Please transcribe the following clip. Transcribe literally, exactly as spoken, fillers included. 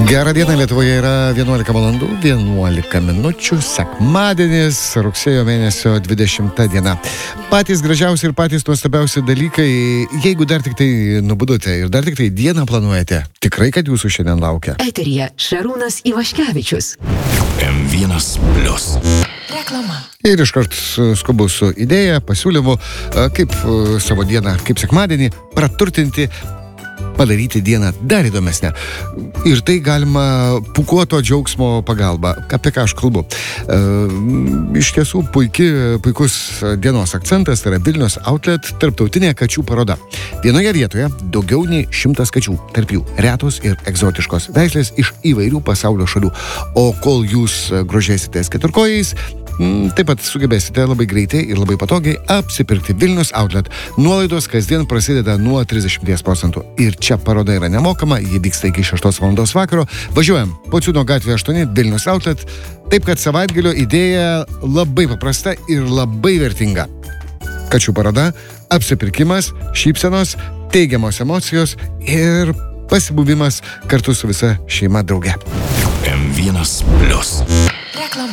Gerą dieną, Lietuvoje yra vienuolika valandų, vienuolika minučių, sekmadienis, rugsėjo mėnesio dvidešimta diena. Patys gražiausi ir patys nuostabiausi dalykai, jeigu dar tik tai nubudote ir dar tik tai dieną planuojate, tikrai, kad jūsų šiandien laukia. Eteryje Šarūnas Ivaškevičius. M vienas plius. Reklama. Ir iškart skubu su idėja, pasiūlymu, kaip savo dieną, kaip sekmadienį praturtinti, padaryti dieną dar įdomesnę. Ir tai galima pūkuoto džiaugsmo pagalba. Apie ką aš kalbu? E, iš tiesų, puiki, puikus dienos akcentas yra Vilnius Outlet tarptautinė kačių paroda. Vienoje vietoje daugiau nei šimtas kačių, tarp jų retos ir egzotiškos veislės iš įvairių pasaulio šalių. O kol jūs grožėsitės keturkojais, taip pat sugebėsite labai greitai ir labai patogiai apsipirkti Vilnius Outlet. Nuolaidos kasdien prasideda nuo trisdešimt procentų. Ir čia paroda yra nemokama, ji vyksta iki šeštos valandos vakaro. Važiuojam Pociūno gatvė aštuoni, Vilnius Outlet. Taip, kad savaitgalio idėja labai paprasta ir labai vertinga. Kačių paroda, apsipirkimas, šypsenos, teigiamos emocijos ir pasibuvimas kartu su visa šeima drauge. M vienas plius. Reklama.